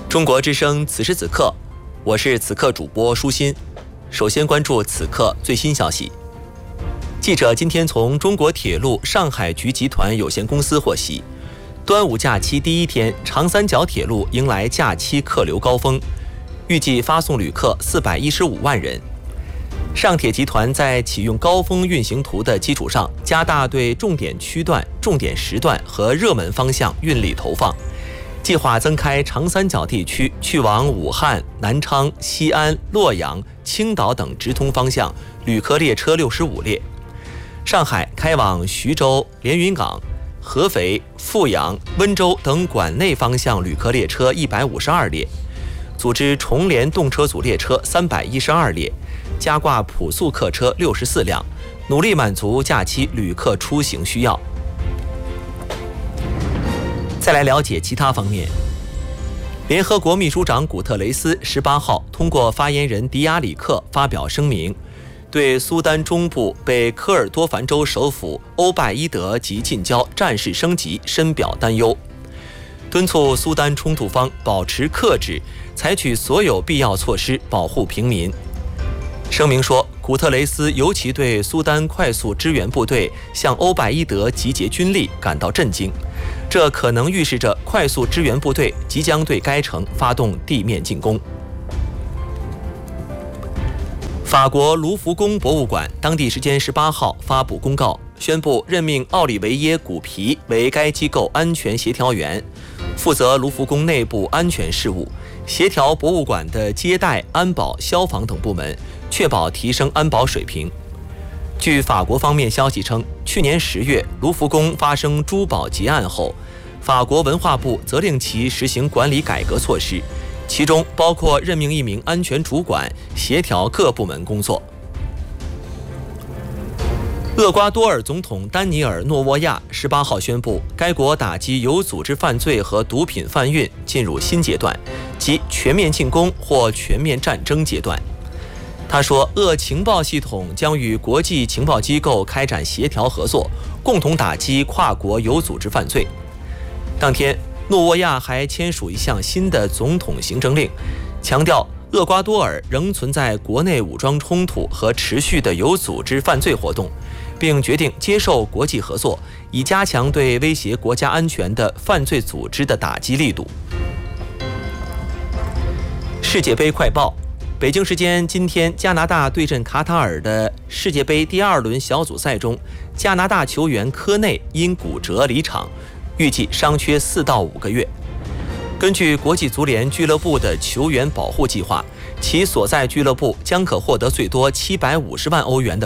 中国之声此时此刻，我是此刻主播舒心。首先关注此刻最新消息。记者今天从中国铁路上海局集团有限公司获悉，端午假期第一天，长三角铁路迎来假期客流高峰，预计发送旅客415万人。上铁集团在启用高峰运行图的基础上，加大对重点区段、重点时段和热门方向运力投放，计划增开长三角地区去往武汉、南昌、西安、洛阳、青岛等直通方向旅客列车65列。上海开往徐州、连云港、合肥、阜阳、温州等管内方向旅客列车152列，组织重联动车组列车312列，加挂普速客车64辆，努力满足假期旅客出行需要。再来了解其他方面。联合国秘书长古特雷斯18号通过发言人迪亚里克发表声明，对苏丹中部被科尔多凡州首府欧拜伊德及近郊战事升级深表担忧，敦促苏丹冲突方保持克制，采取所有必要措施保护平民。声明说，古特雷斯尤其对苏丹快速支援部队向欧拜伊德集结军力感到震惊，这可能预示着快速支援部队即将对该城发动地面进攻。法国卢浮宫博物馆当地时间18号发布公告，宣布任命奥里维耶·古皮为该机构安全协调员，负责卢浮宫内部安全事务，协调博物馆的接待、安保、消防等部门，确保提升安保水平。据法国方面消息称，去年10月卢浮宫发生珠宝劫案后，法国文化部责令其实行管理改革措施，其中包括任命一名安全主管，协调各部门工作。厄瓜多尔总统丹尼尔·诺沃亚18号宣布，该国打击有组织犯罪和毒品贩运进入新阶段，即全面进攻或全面战争阶段。他说，厄情报系统将与国际情报机构开展协调合作，共同打击跨国有组织犯罪。当天，诺沃亚还签署一项新的总统行政令，强调厄瓜多尔仍存在国内武装冲突和持续的有组织犯罪活动，并决定接受国际合作，以加强对威胁国家安全的犯罪组织的打击力度。世界杯快报。北京时间今天，加拿大对阵卡塔尔的世界杯第2轮小组赛中，加拿大球员科内因骨折离场，预计伤缺4到5个月。根据国际足联俱乐部的球员保护计划，其所在俱乐部将可获得最多750万欧元的